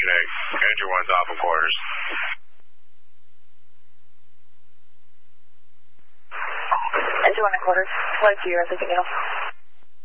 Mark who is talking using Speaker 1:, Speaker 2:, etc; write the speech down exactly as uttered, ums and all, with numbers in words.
Speaker 1: disconnect. Engine one's off in quarters.
Speaker 2: Engine one in quarters. Flight to you, I think, you know.